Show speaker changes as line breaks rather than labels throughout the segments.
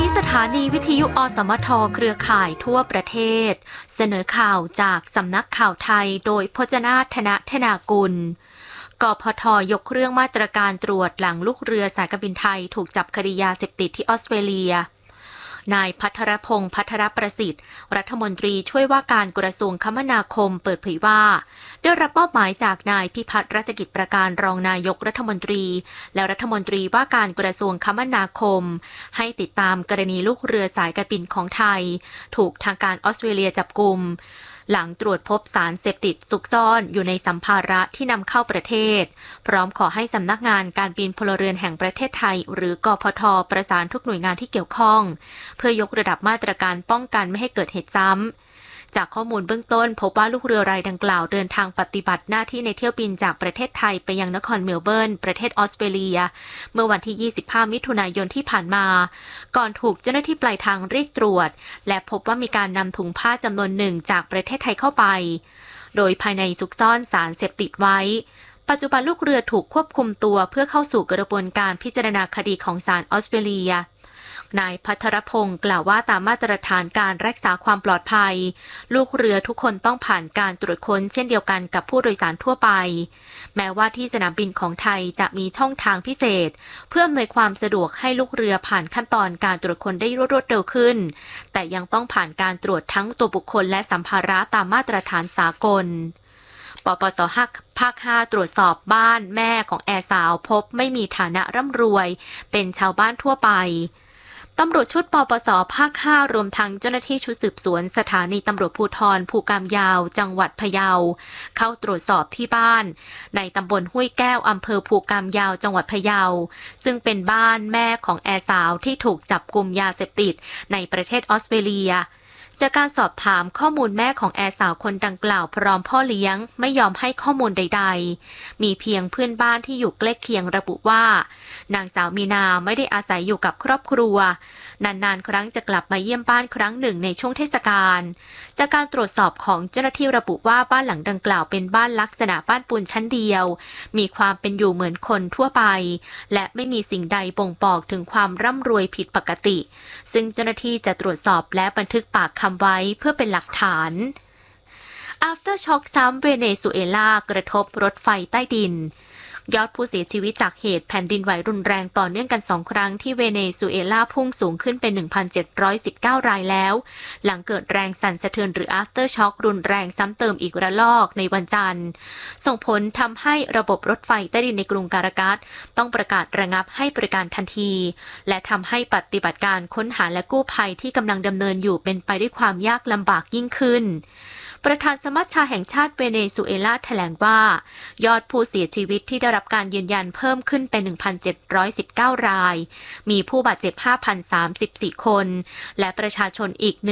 นี้สถานีวิทยุอสมทเครือข่ายทั่วประเทศเสนอข่าวจากสำนักข่าวไทยโดยพจนาถนธนากุลกพท.ยกเครื่องมาตรการตรวจหลังลูกเรือสายการบินไทยถูกจับคดียาเสพติดที่ออสเตรเลียนายภัทรพงษ์ภัทรประสิทธิ์รัฐมนตรีช่วยว่าการกระทรวงคมนาคมเปิดเผยว่าได้รับมอบหมายจากนายพิพัฒน์รัชกิจประการรองนายกรัฐมนตรีและรัฐมนตรีว่าการกระทรวงคมนาคมให้ติดตามกรณีลูกเรือสายการบินของไทยถูกทางการออสเตรเลียจับกุมหลังตรวจพบสารเสพติดซุกซ่อนอยู่ในสัมภาระที่นำเข้าประเทศพร้อมขอให้สำนักงานการบินพลเรือนแห่งประเทศไทยหรือกพท.ประสานทุกหน่วยงานที่เกี่ยวข้องเพื่อยกระดับมาตรการป้องกันไม่ให้เกิดเหตุซ้ำจากข้อมูลเบื้องต้นพบว่าลูกเรือรายดังกล่าวเดินทางปฏิบัติหน้าที่ในเที่ยวบินจากประเทศไทยไปยังนครเมลเบิร์นประเทศออสเตรเลียเมื่อวันที่25มิถุนายนที่ผ่านมาก่อนถูกเจ้าหน้าที่ปลายทางเรียกตรวจและพบว่ามีการนำถุงผ้าจำนวนหนึ่งจากประเทศไทยเข้าไปโดยภายในซุกซ่อนสารเสพติดไว้ปัจจุบันลูกเรือถูกควบคุมตัวเพื่อเข้าสู่กระบวนการพิจารณาคดีของศาลออสเตรเลียนายภัทรพงษ์กล่าวว่าตามมาตรฐานการรักษาความปลอดภัยลูกเรือทุกคนต้องผ่านการตรวจค้นเช่นเดียวกันกับผู้โดยสารทั่วไปแม้ว่าที่สนามบินของไทยจะมีช่องทางพิเศษเพื่ออำนวยความสะดวกให้ลูกเรือผ่านขั้นตอนการตรวจค้นได้รวดเร็วขึ้นแต่ยังต้องผ่านการตรวจทั้งตัวบุคคลและสัมภาระตามมาตรฐานสากลปปส.ภาค 5 ตรวจสอบบ้านแม่ของแอร์สาวพบไม่มีฐานะร่ำรวยเป็นชาวบ้านทั่วไปตำรวจชุดปปส.ภาค 5 รวมทั้งเจ้าหน้าที่ชุดสืบสวนสถานีตำรวจภูธรภูกามยาวจังหวัดพะเยาเข้าตรวจสอบที่บ้านในตำบลห้วยแก้วอำเภอภูกามยาวจังหวัดพะเยาซึ่งเป็นบ้านแม่ของแอร์สาวที่ถูกจับกุมยาเสพติดในประเทศออสเตรเลียจากการสอบถามข้อมูลแม่ของแอร์สาวคนดังกล่าวพร้อมพ่อเลี้ยงไม่ยอมให้ข้อมูลใดๆมีเพียงเพื่อนบ้านที่อยู่ใกล้เคียงระบุว่านางสาวมีนาไม่ได้อาศัยอยู่กับครอบครัวนานๆครั้งจะกลับมาเยี่ยมบ้านครั้งหนึ่งในช่วงเทศกาลจากการตรวจสอบของเจ้าหน้าที่ระบุว่าบ้านหลังดังกล่าวเป็นบ้านลักษณะบ้านปูนชั้นเดียวมีความเป็นอยู่เหมือนคนทั่วไปและไม่มีสิ่งใดบ่งบอกถึงความร่ำรวยผิดปกติซึ่งเจ้าหน้าที่จะตรวจสอบและบันทึกปากคำไว้เพื่อเป็นหลักฐาน After Shock ซ้ำเวเนซุเอลากระทบรถไฟใต้ดินยอดผู้เสียชีวิตจากเหตุแผ่นดินไหวรุนแรงต่อเนื่องกัน2ครั้งที่เวเนซุเอลาพุ่งสูงขึ้นเป็น 1,719 รายแล้วหลังเกิดแรงสั่นสะเทือนหรือ After Shock รุนแรงซ้ำเติมอีกระลอกในวันจันทร์ส่งผลทำให้ระบบรถไฟใต้ดินในกรุงการากัสต้องประกาศระงับให้บริการทันทีและทำให้ปฏิบัติการค้นหาและกู้ภัยที่กำลังดำเนินอยู่เป็นไปด้วยความยากลำบากยิ่งขึ้นประธานสมัชชาแห่งชาติเวเนซุเอลาแถลงว่ายอดผู้เสียชีวิตที่ได้รับการยืนยันเพิ่มขึ้นเป็น 1,719 รายมีผู้บาดเจ็บ 5,034 คนและประชาชนอีก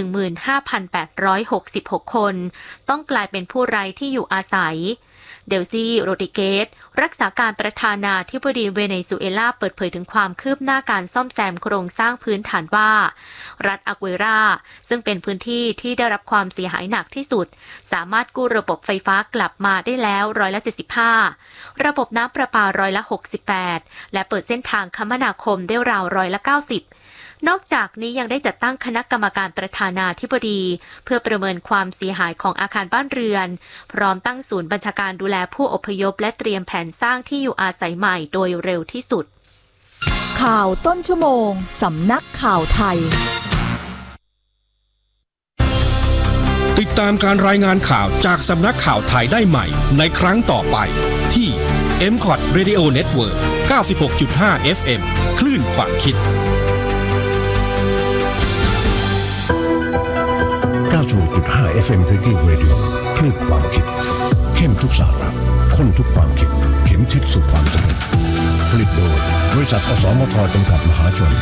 15,866 คนต้องกลายเป็นผู้ไร้ที่อยู่อาศัยเดลซี่โรดิเกสรักษาการประธานาธิบดีเวเนซุเอลาเปิดเผยถึงความคืบหน้าการซ่อมแซมโครงสร้างพื้นฐานว่ารัฐอากุเอราซึ่งเป็นพื้นที่ที่ได้รับความเสียหายหนักที่สุดสามารถกู้ระบบไฟฟ้ากลับมาได้แล้ว75%ระบบน้ำประปา68%และเปิดเส้นทางคมนาคมได้ราว90%นอกจากนี้ยังได้จัดตั้งคณะกรรมการประธานาธิบดีเพื่อประเมินความเสียหายของอาคารบ้านเรือนพร้อมตั้งศูนย์บัญชาการดูแลผู้อพยพและเตรียมแผนสร้างที่อยู่อาศัยใหม่โดยเร็วที่สุด
ข่าวต้นชั่วโมงสำนักข่าวไทย
ติดตามการรายงานข่าวจากสำนักข่าวไทยได้ใหม่ในครั้งต่อไปที่ MCOT Radio Network 96.5 FM คลื่นความคิด
96.5 FM Thinking Radio คลื่นความคิดเข้มทุกสาระข้นทุกความคิดเข็มทิศสู่ความสำเร็จผลิตโดยบริษัทอสมทจำกัดมหาชน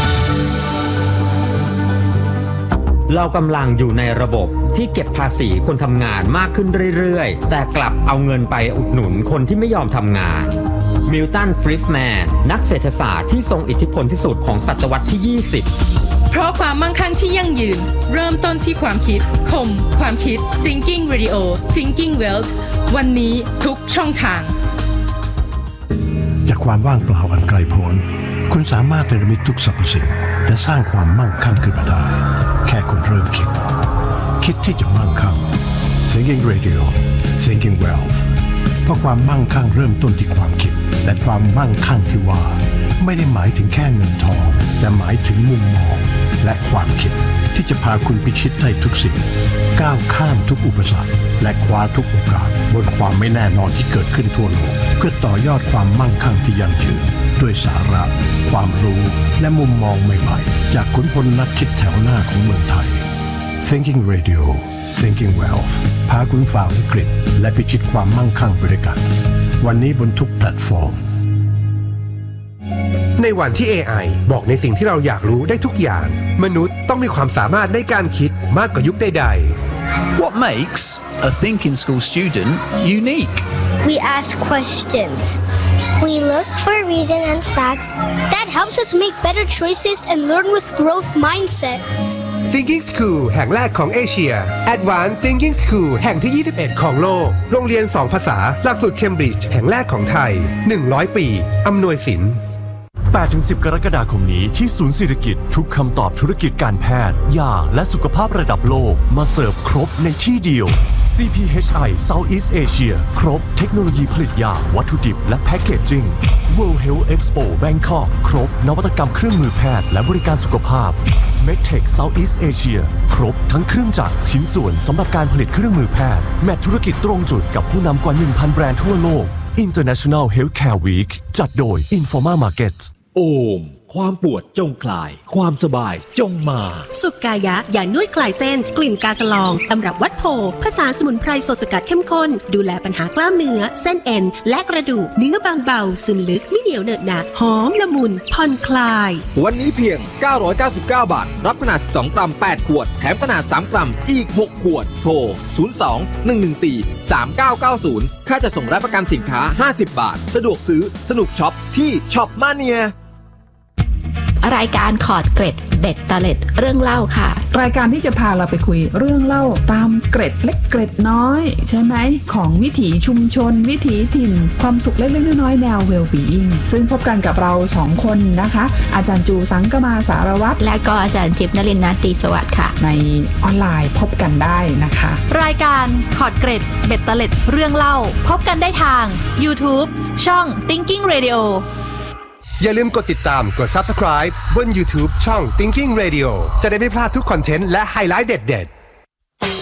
เรากำลังอยู่ในระบบที่เก็บภาษีคนทำงานมากขึ้นเรื่อยๆแต่กลับเอาเงินไปอุดหนุนคนที่ไม่ยอมทำงานมิลตัน ฟริสแมนนักเศรษฐศาสตร์ที่ทรงอิทธิพลที่สุดของศตวรรษที่ 20
เพราะความมั่งคั่งที่ยั่งยืนเริ่มต้นที่ความคิดคมความคิด Thinking Radio Thinking Wealth วันนี้ทุกช่องทาง
จากความว่างเปล่าอันไกลโพ้นคุณสามารถเนรมิตทุกสรรพสิ่งและสร้างความมั่งคั่งขึ้นมาได้แค่คุณเริ่มคิดที่จะมั่งคั่ง Thinking Radio Thinking Wealth เพราะความมั่งคั่งเริ่มต้นที่ความคิดและความมั่งคั่งที่ว่าไม่ได้หมายถึงแค่เงินทองแต่หมายถึงมุมมองและความคิดที่จะพาคุณพิชิตได้ทุกสิ่งก้าวข้ามทุกอุปสรรคและคว้าทุกโอกาสบนความไม่แน่นอนที่เกิดขึ้นทั่วโลกเพื่อต่อยอดความมั่งคั่งที่ยั่งยืนด้วยสาระความรู้และมุมมองใหม่ๆจากขุนพลนักคิดแถวหน้าของเมืองไทย Thinking Radio Thinking Wealth พาคุณฝ่าวิกฤตและพิชิตความมั่งคั่งไปด้วยกันวันนี้บนทุกแพลตฟอร์ม
ในวันที่ AI บอกในสิ่งที่เราอยากรู้ได้ทุกอย่างมนุษย์ต้องมีความสามารถในการคิดมากกว่ายุคใดๆ
What makes a thinking school student unique?
We ask questions. We look for reason and facts. That helps us make better choices and learn with growth mindset.
Thinking School แห่งแรกของเอเชีย Advanced Thinking School แห่งที่ 21 ของโลกโรงเรียน 2 ภาษาหลักสูตรเคมบริดจ์แห่งแรกของไทย100 ปีอำนวยสิน
8-10 กรกฎาคมนี้ที่ศูนย์เศรษฐกิจทุกคำตอบธุรกิจการแพทย์ยาและสุขภาพระดับโลกมาเสิร์ฟครบในที่เดียว CPHI Southeast Asia ครบเทคโนโลยีผลิตยาวัตถุดิบและแพคเกจจิ้ง World Health Expo Bangkok ครบนวัตกรรมเครื่องมือแพทย์และบริการสุขภาพ Medtech Southeast Asia ครบทั้งเครื่องจักรชิ้นส่วนสำหรับการผลิตเครื่องมือแพทย์แมทธุรกิจตรงจุดกับผู้นำกว่า 1,000 แบรนด์ทั่วโลก International Healthcare Week จัดโดย Informa Markets
โอมความปวดจงคลายความสบายจงมา
สุกายะยานวดคลายเส้นกลิ่นกาสลองตำรับวัดโพผสานสมุนไพรสดสกัดเข้มข้นดูแลปัญหากล้ามเนื้อเส้นเอ็นและกระดูกเนื้อบางเบาซึมลึกไม่เหนียวเหนอะหนะหอมละมุนผ่อนคลาย
วันนี้เพียง999 บาทรับขนาด12กรัม8ขวดแถมขนาด3กรัมอีก6ขวดโทร02-114-3990ค่าจะส่งรับประกันสินค้า50บาทสะดวกซื้อสนุกช็อปที่ช็อปมาเนีย
รายการขอดเกร็ดเบ็ดตะเล็ดเรื่องเล่าค่ะ
รายการที่จะพาเราไปคุยเรื่องเล่าตามเกร็ดเล็กเกร็ดน้อยใช่ไหมของวิถีชุมชนวิถีถิ่นความสุขเล็กๆน้อยๆแนว well-being ซึ่งพบกันกับเรา2คนนะคะอาจารย์จูสังกมาสารวัตร
และก็อาจารย์จิ๊บนฤนันท์ ตรีสวัสดิ์ค่ะ
ในออนไลน์พบกันได้นะคะ
รายการขอดเกร็ดเบ็ดตะเล็ดเรื่องเล่าพบกันได้ทาง YouTube ช่อง Thinking Radio
อย่าลืมกดติดตามกด Subscribe บน YouTube ช่อง Thinking Radio จะได้ไม่พลาดทุกคอนเทนต์และไฮไลท์เด็ดๆ